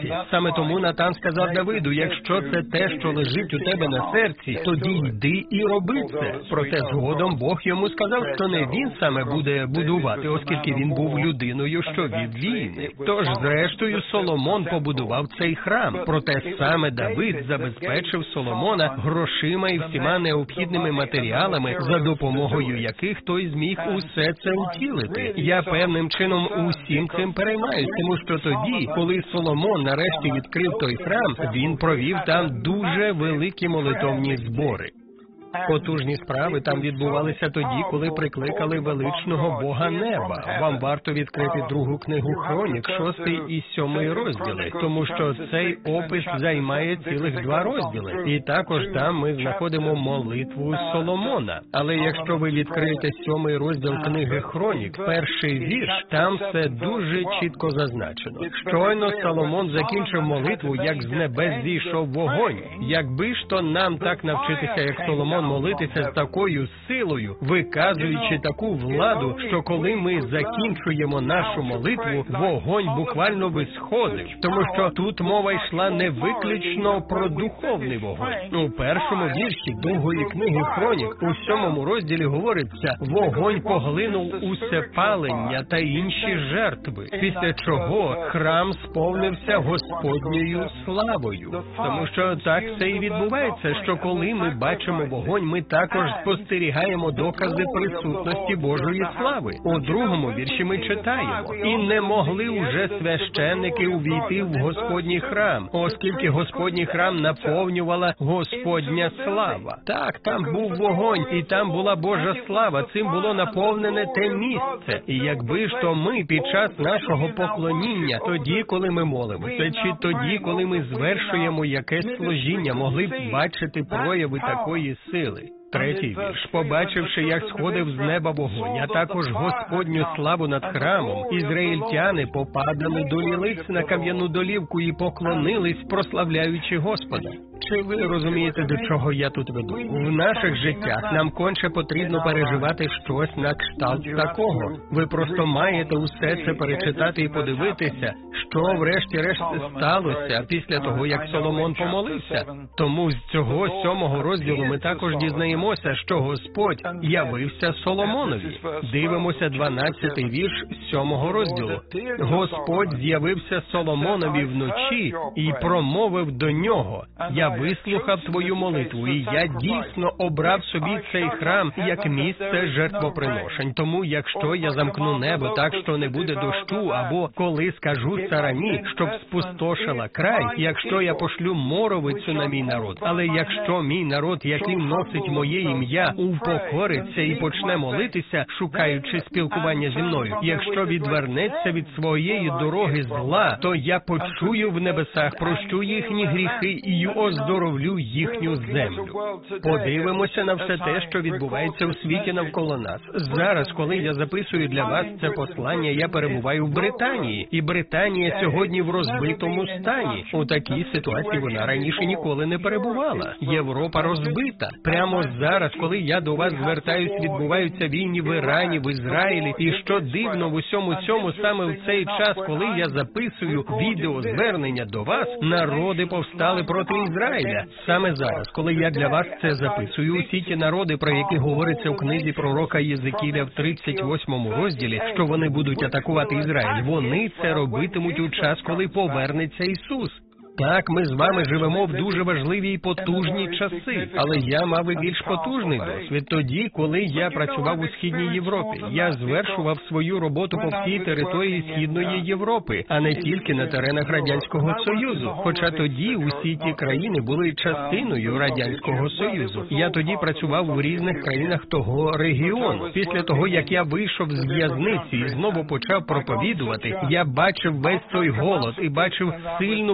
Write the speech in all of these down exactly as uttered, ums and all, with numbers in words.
серці. Саме тому Натан сказав Давиду: якщо це те, що лежить у тебе на серці, тоді йди і роби це. Проте згодом Бог йому сказав, що не він саме буде будувати, оскільки він був людиною, що від війни. Тож, зрештою, Соломон побудував цей храм. Проте саме Давид забезпечив Соломона грошима і всіма необхідними матеріалами, за допомогою яких той зміг усе це втілити. Я певним чином усім цим переймаюсь, тому що тоді, коли Соломон нарешті відкрив той храм, він провів там дуже великі молитовні збори. Потужні справи там відбувалися тоді, коли прикликали величного Бога неба. Вам варто відкрити другу книгу Хронік, шостий і сьомий розділи, тому що цей опис займає цілих два розділи. І також там ми знаходимо молитву Соломона. Але якщо ви відкриєте сьомий розділ книги Хронік, перший вірш, там все дуже чітко зазначено. Щойно Соломон закінчив молитву, як з небес зійшов вогонь. Якби ж то нам так навчитися, як Соломон, молитися з такою силою, виказуючи таку владу, що коли ми закінчуємо нашу молитву, вогонь буквально висходив. Тому що тут мова йшла не виключно про духовний вогонь. У першому вірші другої книги Хронік, у сьомому розділі говориться: вогонь поглинув усе палення та інші жертви, після чого храм сповнився Господньою славою. Тому що так все і відбувається, що коли ми бачимо вогонь, ми також спостерігаємо докази присутності Божої слави. У другому вірші ми читаємо: «І не могли уже священники увійти в Господній храм, оскільки Господній храм наповнювала Господня слава». Так, там був вогонь, і там була Божа слава, цим було наповнене те місце. І якби ж то ми під час нашого поклоніння, тоді, коли ми молимося, чи тоді, коли ми звершуємо якесь служіння, могли б бачити прояви такої сили. Третій вірш. «Побачивши, як сходив з неба вогонь, а також Господню славу над храмом, ізраїльтяни попадали до лілиць на кам'яну долівку і поклонились, прославляючи Господа». Чи ви розумієте, до чого я тут веду? В наших життях нам конче потрібно переживати щось на кшталт такого. Ви просто маєте усе це перечитати і подивитися, що врешті-решт сталося після того, як Соломон помолився. Тому з цього сьомого розділу ми також дізнаємося, що Господь явився Соломонові. Дивимося дванадцятий вірш сьомого розділу. «Господь з'явився Соломонові вночі і промовив до нього: я вислухав твою молитву, і я дійсно обрав собі цей храм як місце жертвоприношень. Тому, якщо я замкну небо так, що не буде дощу, або коли скажу царані, щоб спустошила край, якщо я пошлю моровицю на мій народ, але якщо мій народ, який носить моє ім'я, упокориться і почне молитися, шукаючи спілкування зі мною, якщо відвернеться від своєї дороги зла, то я почую в небесах, прощу їхні гріхи і оздоровлю їхню землю». Подивимося на все те, що відбувається у світі навколо нас. Зараз, коли я записую для вас це послання, я перебуваю в Британії. І Британія сьогодні в розбитому стані. У такій ситуації вона раніше ніколи не перебувала. Європа розбита. Прямо зараз, коли я до вас звертаюсь, відбуваються війни в Ірані, в Ізраїлі. І що дивно, в усьому цьому саме в цей час, коли я записую відеозвернення до вас, народи повстали проти Ізраїля. Саме зараз, коли я для вас це записую, усі ті народи, про які говориться в книзі пророка Єзекіля в тридцять восьмому розділі, що вони будуть атакувати Ізраїль, вони це робитимуть у час, коли повернеться Ісус. Так, ми з вами живемо в дуже важливі і потужні часи, але я мав і більш потужний досвід тоді, коли я працював у Східній Європі. Я звершував свою роботу по всій території Східної Європи, а не тільки на теренах Радянського Союзу. Хоча тоді усі ті країни були частиною Радянського Союзу. Я тоді працював в різних країнах того регіону. Після того, як я вийшов з в'язниці і знову почав проповідувати, я бачив весь той голод і бачив сильну потребу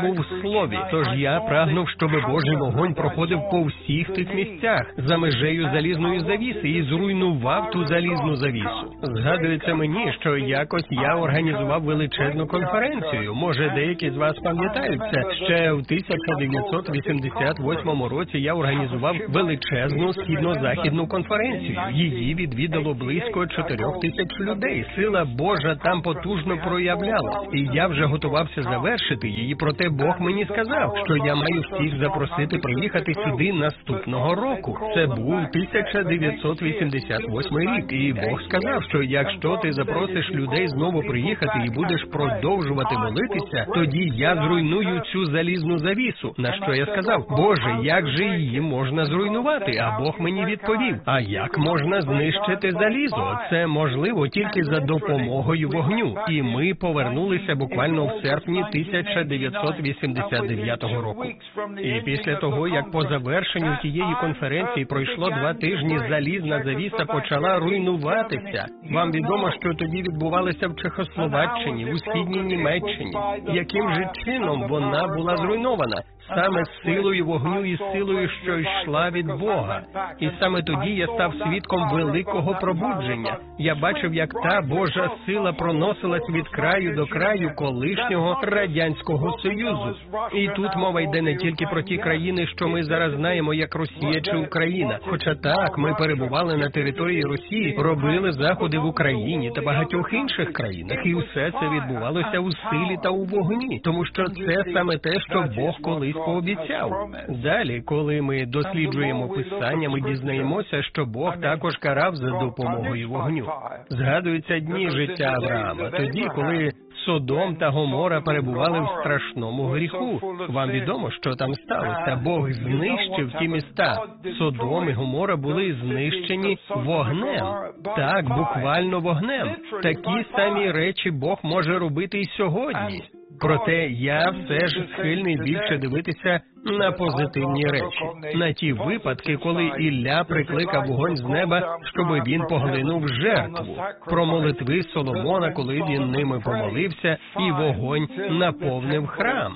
справу в слові. Тож я прагнув, щоб Божий вогонь проходив по всіх тих місцях, за межею залізної завіси, і зруйнував ту залізну завісу. Згадується мені, що якось я організував величезну конференцію. Може, деякі з вас пам'ятають це. Ще в тисяча дев'ятсот вісімдесят восьмому році я організував величезну східно-західну конференцію. Її відвідало близько чотирьох тисяч людей. Сила Божа там потужно проявлялась. І я вже готувався завершити її, проте Бог мені сказав, що я маю всіх запросити приїхати сюди наступного року. Це був тисяча дев'ятсот вісімдесят восьмий рік, і Бог сказав, що якщо ти запросиш людей знову приїхати і будеш продовжувати молитися, тоді я зруйную цю залізну завісу. На що я сказав: Боже, як же її можна зруйнувати? А Бог мені відповів: а як можна знищити залізо? Це можливо тільки за допомогою вогню. І ми повернулися буквально в серпні тисяча дев'ятсот вісімдесят дев'ятого року. І після того, як по завершенню тієї конференції пройшло два тижні, залізна завіса почала руйнуватися. Вам відомо, що тоді відбувалося в Чехословаччині, у східній Німеччині. Яким же чином вона була зруйнована? Саме силою вогню і силою, що йшла від Бога. І саме тоді я став свідком великого пробудження. Я бачив, як та Божа сила проносилась від краю до краю колишнього Радянського Союзу. І тут мова йде не тільки про ті країни, що ми зараз знаємо, як Росія чи Україна. Хоча так, ми перебували на території Росії, робили заходи в Україні та багатьох інших країнах. І все це відбувалося у силі та у вогні. Тому що це саме те, що Бог колись пообіцяв. Далі, коли ми досліджуємо Писання, ми дізнаємося, що Бог також карав за допомогою вогню. Згадуються дні життя Авраама, тоді, коли Содом та Гомора перебували в страшному гріху. Вам відомо, що там сталося? Бог знищив ті міста. Содом і Гомора були знищені вогнем. Так, буквально вогнем. Такі самі речі Бог може робити і сьогодні. Проте я все ж схильний більше дивитися на позитивні речі, на ті випадки, коли Ілля прикликав вогонь з неба, щоб він поглинув жертву, про молитви Соломона, коли він ними помолився, і вогонь наповнив храм.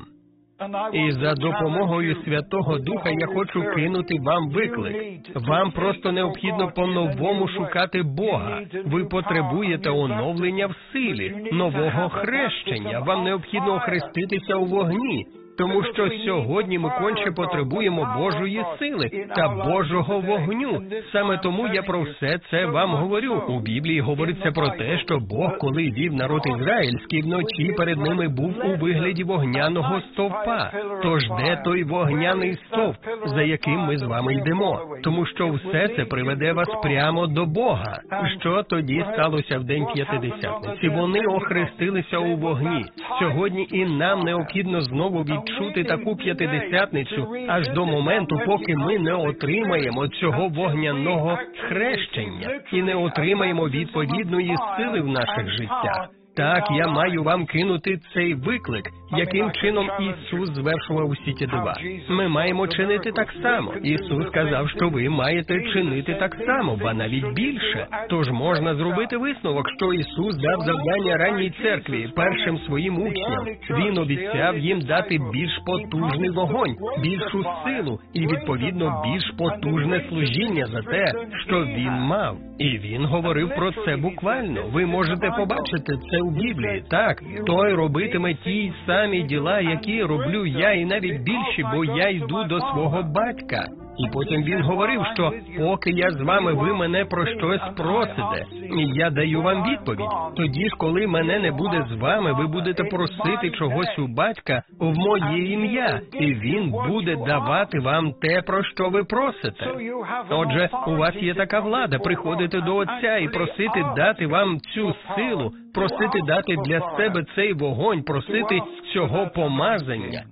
І за допомогою Святого Духа я хочу кинути вам виклик. Вам просто необхідно по-новому шукати Бога. Ви потребуєте оновлення в силі, нового хрещення. Вам необхідно охреститися у вогні. Тому що сьогодні ми конче потребуємо Божої сили та Божого вогню. Саме тому я про все це вам говорю. У Біблії говориться про те, що Бог, коли вів народ ізраїльський, вночі перед ними був у вигляді вогняного стовпа. Тож де той вогняний стовп, за яким ми з вами йдемо? Тому що все це приведе вас прямо до Бога. Що тоді сталося в день П'ятидесятниці? Вони охрестилися у вогні. Сьогодні і нам необхідно знову відчути, чути таку п'ятидесятницю аж до моменту, поки ми не отримаємо цього вогняного хрещення і не отримаємо відповідної сили в наших життях. Так, я маю вам кинути цей виклик, яким чином Ісус звершував усі ті дива. Ми маємо чинити так само. Ісус сказав, що ви маєте чинити так само, ба навіть більше. Тож можна зробити висновок, що Ісус дав завдання ранній церкві, першим своїм учням. Він обіцяв їм дати більш потужний вогонь, більшу силу і, відповідно, більш потужне служіння за те, що Він мав. І Він говорив про це буквально. Ви можете побачити це у Біблії. Так, той робитиме ті самі діла, які роблю я, і навіть більші, бо я йду до свого батька. І потім він говорив, що поки я з вами, ви мене про щось просите, і я даю вам відповідь. Тоді ж, коли мене не буде з вами, ви будете просити чогось у батька в моє ім'я, і він буде давати вам те, про що ви просите. Отже, у вас є така влада приходити до Отця і просити дати вам цю силу, просити дати для себе цей вогонь, просити цього помазання.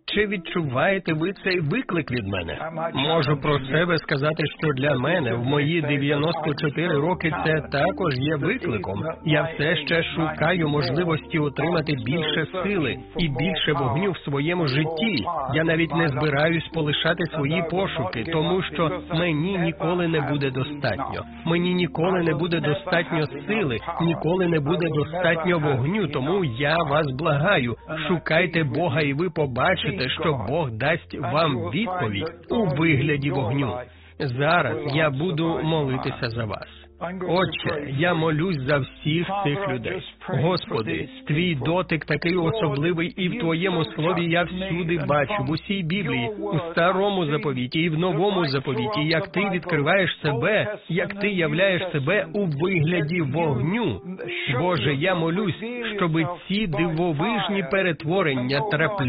Чи відчуваєте ви цей виклик від мене? Можу про себе сказати, що для мене в мої дев'яносто чотири роки це також є викликом. Я все ще шукаю можливості отримати більше сили і більше вогню в своєму житті. Я навіть не збираюсь полишати свої пошуки, тому що мені ніколи не буде достатньо. Мені ніколи не буде достатньо сили, ніколи не буде достатньо вогню, тому я вас благаю, шукайте Бога і ви побачите, що Бог дасть вам відповідь у вигляді вогню. Зараз я буду молитися за вас. Отче, я молюсь за всіх цих людей. Господи, Твій дотик такий особливий, і в Твоєму слові я всюди бачу, в усій Біблії, у старому заповіті і в новому заповіті, як Ти відкриваєш себе, як Ти являєш себе у вигляді вогню. Боже, я молюсь, щоб ці дивовижні перетворення трапляли